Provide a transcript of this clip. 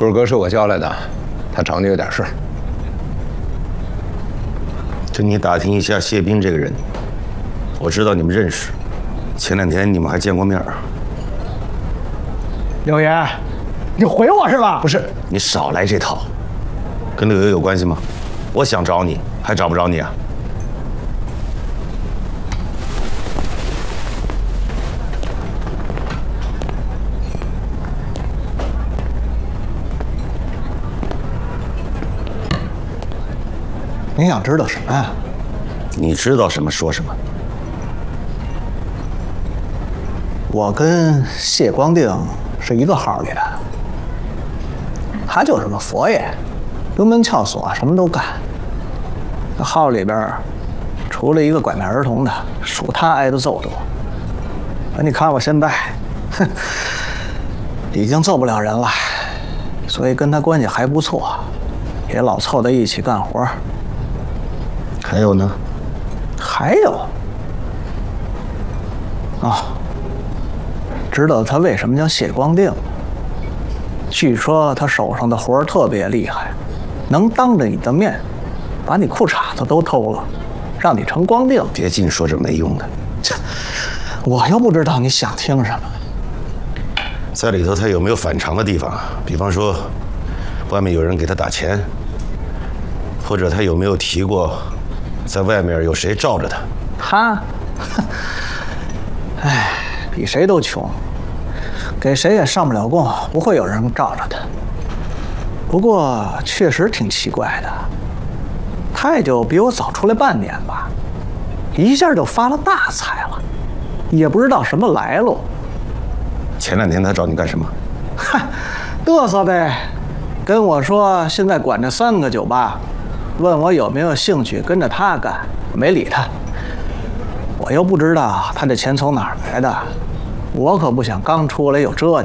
棍哥是我叫来的，他找你有点事。 请你打听一下谢斌这个人，我知道你们认识，前2天你们还见过面。 柳爷，你回我是吧？ 不是，你少来这套，跟柳爷有关系吗？我想找你，还找不着你啊？ 你想知道什么呀？ 你知道什么说什么。 我跟谢光定是一个号里的，他就是个佛爷，登门撬锁，什么都干。那号里边除了一个拐卖儿童的，属他挨的揍多。你看我现在，哼，已经揍不了人了，所以跟他关系还不错，也老凑在一起干活。 还有呢？ 还有知道他为什么叫谢光定？据说他手上的活儿特别厉害，能当着你的面把你裤衩子都偷了，让你成光腚。 别净说这没用的。 我又不知道你想听什么。 在里头他有没有反常的地方？比方说，外面有人给他打钱，或者他有没有提过，在外面有谁罩着他？ 他，哎，比谁都穷，给谁也上不了供，不会有人罩着他。不过确实挺奇怪的，他也就比我早出来半年吧，一下就发了大财了，也不知道什么来路。 前2天他找你干什么？ 嗨，嘚瑟呗，跟我说现在管着3个酒吧，问我有没有兴趣跟着他干，没理他。我又不知道他这钱从哪儿来的，我可不想刚出来有这